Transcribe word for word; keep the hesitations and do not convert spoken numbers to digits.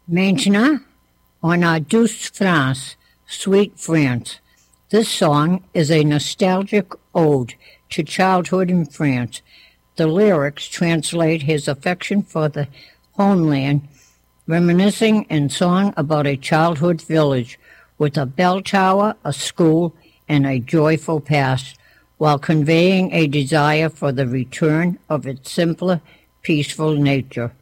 Maintenant, on a douce France, sweet France. This song is a nostalgic ode to childhood in France. The lyrics translate his affection for the homeland, reminiscing in song about a childhood village with a bell tower, a school, and a joyful past, while conveying a desire for the return of its simpler, peaceful nature.